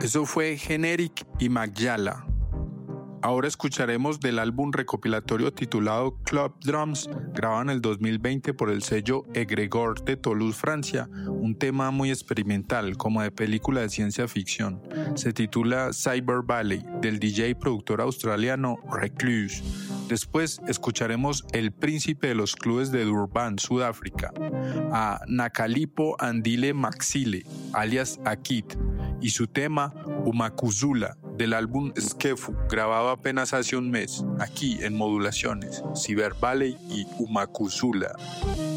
Eso fue Generic y Magyala. Ahora escucharemos del álbum recopilatorio titulado Club Drums, grabado en el 2020 por el sello Egregor de Toulouse, Francia, un tema muy experimental, como de película de ciencia ficción. Se titula Cyber Valley, del DJ y productor australiano Recluse. Después escucharemos El Príncipe de los Clubes de Durban, Sudáfrica, a Nakalipo Andile Maxile, alias Akit, y su tema Umakuzula, del álbum Skefu, grabado apenas hace un mes, aquí en Modulaciones, Cyber Valley y Umakuzula.